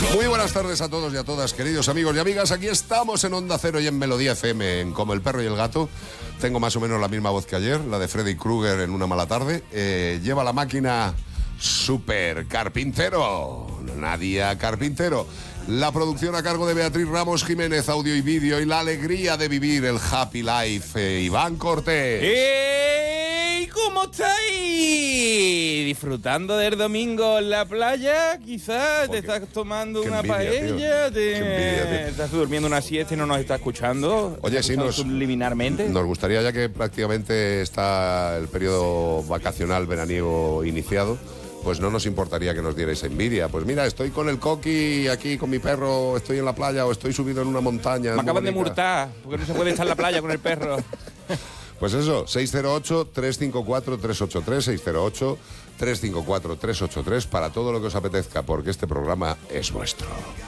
Muy buenas tardes a todos y a todas, queridos amigos y amigas. Aquí estamos en Onda Cero y en Melodía FM, en Como el perro y el gato. Tengo más o menos la misma voz que ayer, la de Freddy Krueger en Una mala tarde. Lleva la máquina Super Carpintero, Nadia Carpintero. La producción a cargo de Beatriz Ramos Jiménez, audio y vídeo, y la alegría de vivir el Happy Life, Iván Cortés. ¡Hey! ¿Cómo estáis? ¿Disfrutando del domingo en la playa? Quizás te estás tomando una paella, estás durmiendo una siesta y no nos estás escuchando. Oye, sí, subliminarmente. Nos gustaría, ya que prácticamente está el periodo vacacional veraniego iniciado, pues no nos importaría que nos dierais envidia. Pues mira, estoy con el coqui aquí con mi perro, estoy en la playa o estoy subido en una montaña. Me acaban de multar, porque no se puede estar en la playa con el perro. Pues eso, 608-354-383, 608-354-383, para todo lo que os apetezca, porque este programa es vuestro.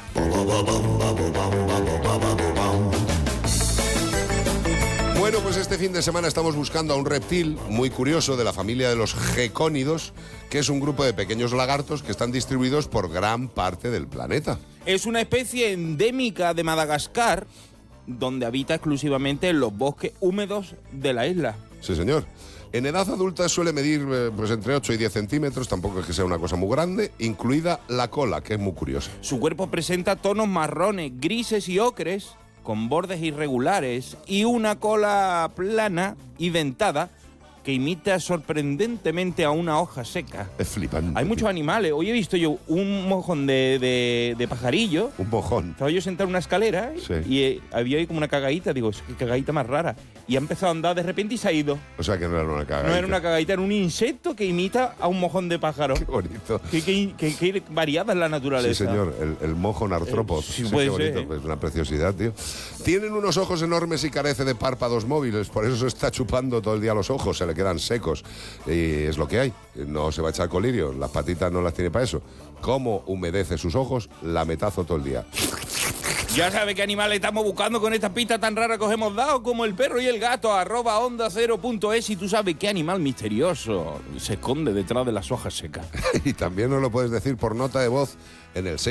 Bueno, pues este fin de semana estamos buscando a un reptil muy curioso de la familia de los gecónidos, que es un grupo de pequeños lagartos que están distribuidos por gran parte del planeta. Es una especie endémica de Madagascar, donde habita exclusivamente en los bosques húmedos de la isla. Sí, señor. En edad adulta suele medir pues entre 8 y 10 centímetros, tampoco es que sea una cosa muy grande, incluida la cola, que es muy curiosa. Su cuerpo presenta tonos marrones, grises y ocres, con bordes irregulares y una cola plana y dentada que imita sorprendentemente a una hoja seca. Es flipante. Hay muchos animales. Hoy he visto yo un mojón de pajarillo. Un mojón. Estaba yo sentado en una escalera y había ahí como una cagadita. Digo, qué cagadita más rara. Y ha empezado a andar de repente y se ha ido. O sea que no era una cagadita. No era una cagadita, era un insecto que imita a un mojón de pájaro. Qué bonito. Qué variada es la naturaleza. Sí, señor. El mojón artrópodo. Sí, puede qué bonito. ser. Pues una preciosidad, tío. Tienen unos ojos enormes y carece de párpados móviles. Por eso se está chupando todo el día los ojos. Se le quedan secos. Y es lo que hay. No se va a echar colirio. Las patitas no las tiene para eso. ¿Cómo humedece sus ojos? Lametazo todo el día. Ya sabe qué animales estamos buscando con esta pista tan rara que os hemos dado, como el perro y el gato, @ondacero.es, y tú sabes qué animal misterioso se esconde detrás de las hojas secas. Y también nos lo puedes decir por nota de voz en el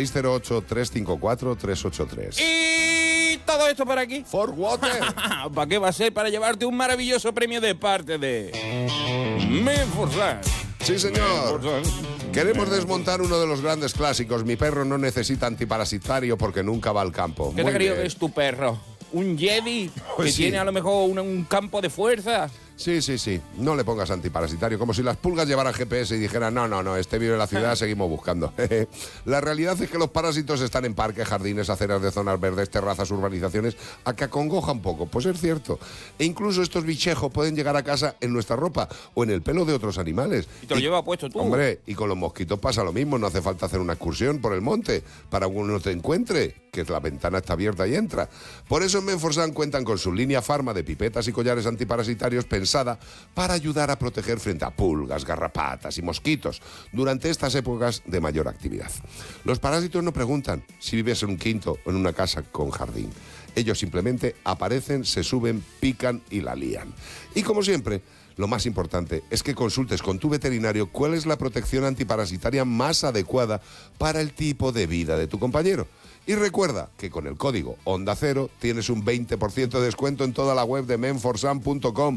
608-354-383. Y todo esto para aquí. For water. ¿Para qué va a ser? Para llevarte un maravilloso premio de parte de Menforsan. Sí, señor. Queremos desmontar uno de los grandes clásicos. Mi perro no necesita antiparasitario porque nunca va al campo. ¿Qué te creído que es tu perro? ¿Un Jedi Pues que sí. tiene a lo mejor un campo de fuerza? Sí. No le pongas antiparasitario. Como si las pulgas llevaran GPS y dijeran, no, este vive en la ciudad, seguimos buscando. La realidad es que los parásitos están en parques, jardines, aceras de zonas verdes, terrazas, urbanizaciones, a que acongoja un poco. Pues es cierto. E incluso estos bichejos pueden llegar a casa en nuestra ropa o en el pelo de otros animales. Y te lo lleva puesto tú. Hombre, y con los mosquitos pasa lo mismo. No hace falta hacer una excursión por el monte para que uno te encuentre, que la ventana está abierta y entra. Por eso en Menforsan cuentan con su línea Pharma de pipetas y collares antiparasitarios pensada para ayudar a proteger frente a pulgas, garrapatas y mosquitos durante estas épocas de mayor actividad. Los parásitos no preguntan si vives en un quinto o en una casa con jardín. Ellos simplemente aparecen, se suben, pican y la lían. Y como siempre, lo más importante es que consultes con tu veterinario cuál es la protección antiparasitaria más adecuada para el tipo de vida de tu compañero. Y recuerda que con el código Onda Cero tienes un 20% de descuento en toda la web de menforsan.com.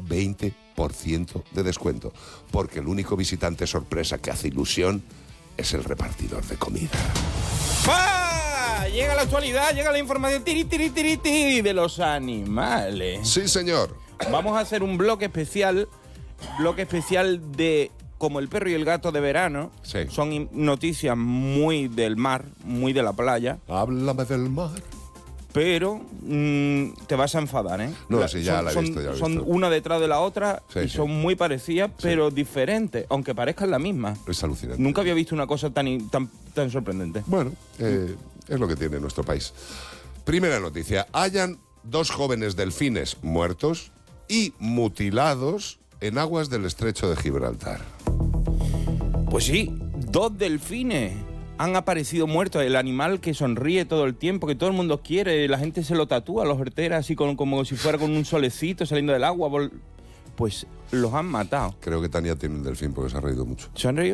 20% de descuento. Porque el único visitante sorpresa que hace ilusión es el repartidor de comida. ¡Ah! Llega la actualidad, llega la información tiri de los animales. Sí, señor. Vamos a hacer un bloque especial de Como el perro y el gato de verano. Sí. Son noticias muy del mar, muy de la playa. Háblame del mar. Pero te vas a enfadar, ¿eh? No, sí, ya la he visto, ya la he Son visto. una detrás de la otra y Sí. son muy parecidas, pero diferentes, aunque parezcan la misma. Es alucinante. Nunca había visto una cosa tan sorprendente. Bueno, es lo que tiene nuestro país. Primera noticia. Hallan 2 jóvenes delfines muertos y mutilados en aguas del estrecho de Gibraltar. Pues sí, 2 delfines han aparecido muertos. El animal que sonríe todo el tiempo, que todo el mundo quiere. La gente se lo tatúa, los horteras, así como si fuera con un solecito saliendo del agua. Pues los han matado. Creo que Tania tiene un delfín porque se ha reído mucho. ¿Se han reído?